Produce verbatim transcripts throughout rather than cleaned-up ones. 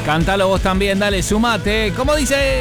Cántalo vos también, dale, sumate. ¿Cómo dice?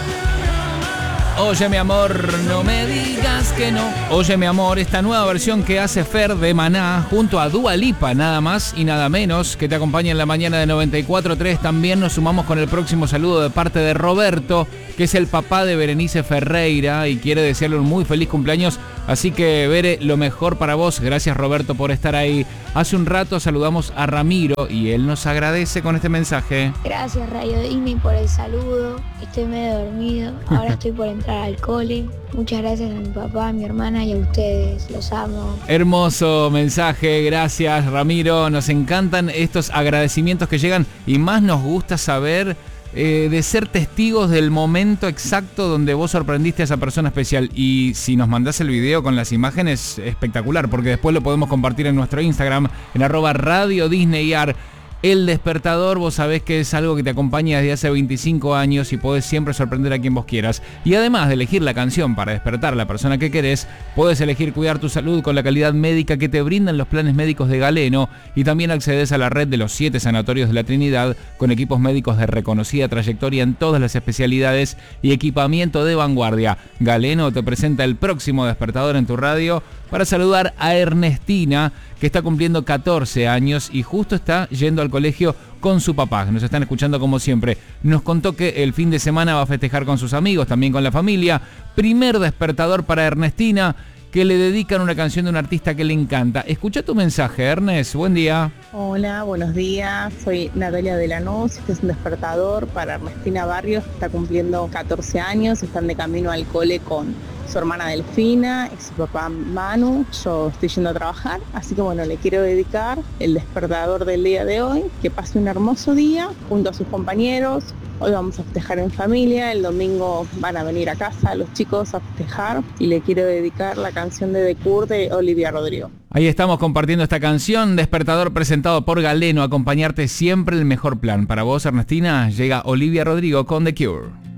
Oye mi amor, no me digas que no. Oye mi amor, esta nueva versión que hace Fer de Maná junto a Dua Lipa, nada más y nada menos, que te acompaña en la mañana de noventa y cuatro punto tres. También nos sumamos con el próximo saludo de parte de Roberto, que es el papá de Berenice Ferreira y quiere desearle un muy feliz cumpleaños. Así que, Bere, lo mejor para vos. Gracias, Roberto, por estar ahí. Hace un rato saludamos a Ramiro y él nos agradece con este mensaje. Gracias, Radio Disney, por el saludo. Estoy medio dormido. Ahora estoy por entrar al cole. Muchas gracias a mi papá, a mi hermana y a ustedes. Los amo. Hermoso mensaje. Gracias, Ramiro. Nos encantan estos agradecimientos que llegan y más nos gusta saber Eh, de ser testigos del momento exacto donde vos sorprendiste a esa persona especial. Y si nos mandás el video con las imágenes, espectacular, porque después lo podemos compartir en nuestro Instagram, en arroba Radio Disneyar. El despertador, vos sabés que es algo que te acompaña desde hace veinticinco años y podés siempre sorprender a quien vos quieras. Y además de elegir la canción para despertar a la persona que querés, podés elegir cuidar tu salud con la calidad médica que te brindan los planes médicos de Galeno y también accedes a la red de los siete sanatorios de la Trinidad con equipos médicos de reconocida trayectoria en todas las especialidades y equipamiento de vanguardia. Galeno te presenta el próximo despertador en tu radio para saludar a Ernestina, que está cumpliendo catorce años y justo está yendo al colegio con su papá. Nos están escuchando como siempre. Nos contó que el fin de semana va a festejar con sus amigos, también con la familia. Primer despertador para Ernestina, que le dedican una canción de un artista que le encanta. Escucha tu mensaje, Ernest. Buen día. Hola, buenos días. Soy Natalia de Lanús. Este es un despertador para Ernestina Barrios, que está cumpliendo catorce años. Están de camino al cole con su hermana Delfina y su papá Manu. Yo estoy yendo a trabajar, así que bueno, le quiero dedicar el despertador del día de hoy. Que pase un hermoso día junto a sus compañeros. Hoy vamos a festejar en familia, el domingo van a venir a casa los chicos a festejar y le quiero dedicar la canción de The Cure de Olivia Rodrigo. Ahí estamos compartiendo esta canción, despertador presentado por Galeno, acompañarte siempre el mejor plan. Para vos, Ernestina, llega Olivia Rodrigo con The Cure.